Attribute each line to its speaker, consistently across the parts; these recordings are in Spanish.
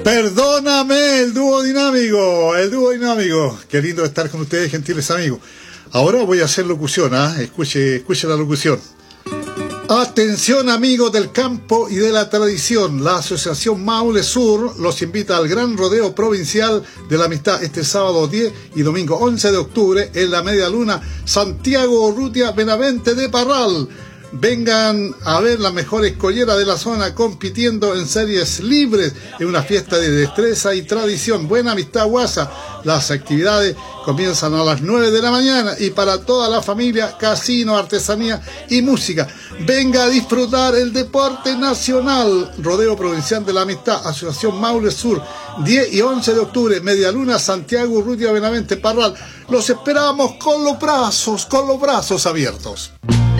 Speaker 1: Perdóname, el dúo dinámico, el dúo dinámico. Qué lindo estar con ustedes, gentiles amigos. Ahora voy a hacer locución, escuche la locución. Atención amigos del campo y de la tradición, la Asociación Maule Sur los invita al gran rodeo provincial de la amistad este sábado 10 y domingo 11 de octubre en la Media Luna, Santiago Urrutia, Benavente de Parral. Vengan a ver las mejores colleras de la zona compitiendo en series libres en una fiesta de destreza y tradición. Buena amistad guasa. Las actividades comienzan a las 9 de la mañana y para toda la familia, casino, artesanía y música. Venga a disfrutar el deporte nacional. Rodeo Provincial de la Amistad, Asociación Maule Sur, 10 y 11 de octubre, Media Luna, Santiago Urrutia, Benavente, Parral. Los esperamos con los brazos abiertos.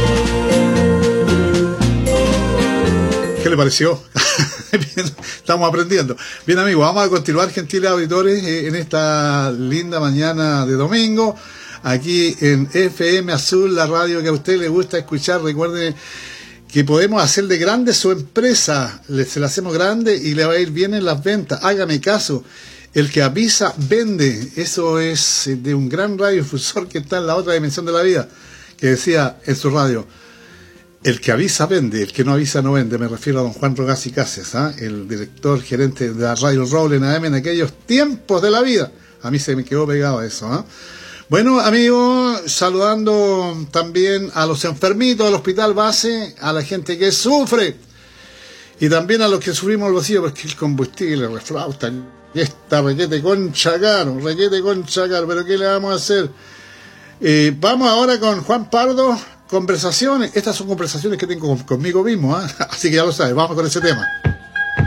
Speaker 1: ¿Qué le pareció? Bien, estamos aprendiendo. Bien amigos, vamos a continuar, gentiles auditores, en esta linda mañana de domingo, aquí en FM Azul, la radio que a usted le gusta escuchar. Recuerden que podemos hacerle grande su empresa, se la hacemos grande y le va a ir bien en las ventas. Hágame caso, el que avisa vende. Eso es de un gran radiodifusor que está en la otra dimensión de la vida, que decía en su radio: el que avisa vende, el que no avisa no vende. Me refiero a don Juan Rogazzi Cases, el director gerente de la Radio Roble en AM en aquellos tiempos de la vida. A mí se me quedó pegado eso. Bueno, amigos, saludando también a los enfermitos del hospital base, a la gente que sufre y también a los que sufrimos el bolsillo, porque el combustible reflauta y esta requete concha caro, pero ¿qué le vamos a hacer? Vamos ahora con Juan Pardo. Conversaciones, estas son conversaciones que tengo conmigo mismo, así que ya lo sabes, vamos con ese tema.